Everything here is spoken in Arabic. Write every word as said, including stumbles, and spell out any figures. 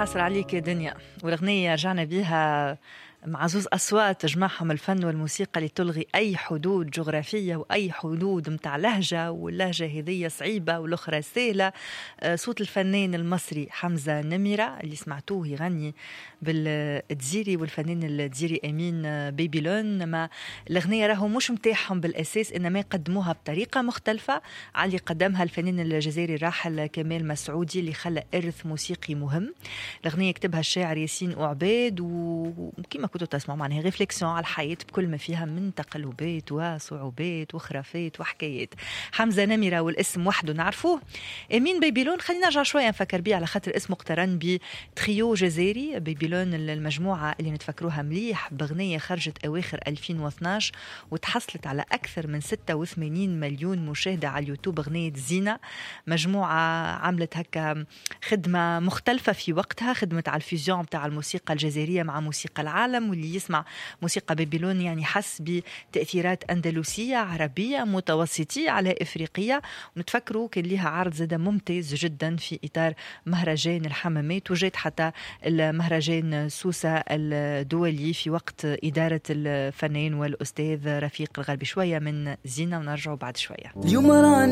حاصر عليك يا دنيا. والأغنية رجعنا بيها مع زوز أصوات تجمعهم الفن والموسيقى لتلغي أي حدود جغرافية وأي حدود متاع لهجة، واللهجة هذية صعيبة والأخرى سهلة. صوت الفنان المصري حمزة نمرة اللي سمعتوه يغني بالدزيري، والفنان الدزيري أمين بيبيلون. ما الأغنية راهو مش متاحهم بالأساس، إنما يقدموها بطريقة مختلفة على اللي قدمها الفنان الجزائري الراحل كمال مسعودي اللي خلى إرث موسيقي مهم. الأغنية كتبها الشاعر ياسين أعباد، وكما كنتوا تسمعوا معناها ريفليكسيون على الحياة بكل ما فيها من تقلبات وصعوبات وخرافات وحكايات. حمزة نمرة والاسم وحده نعرفوه. أمين بيبيلون خلينا نرجع شوية نفكر بيه على خاطر اسمه اقترن بتريو جزائري. بيبيلون المجموعة اللي نتفكروها مليح بغنية خرجت أواخر ألفين واثناعش وتحصلت على أكثر من ستة وثمانين مليون مشاهدة على اليوتيوب. غنية زينة، مجموعة عملت هكا خدمة مختلفة في وقتها، خدمة على الفيزيون بتاع الموسيقى الجزائرية مع موسيقى العالم. واللي يسمع موسيقى بيبيلون يعني حس بتأثيرات أندلسية عربية متوسطية على إفريقية. ونتفكروا كان لها عرض زادة ممتاز جدا في إطار مهرجان الحمامات، وجد حتى المهرجان سوسة الدولي في وقت إدارة الفنان والأستاذ رفيق الغربي. شوية من زينة ونرجع بعد شوية.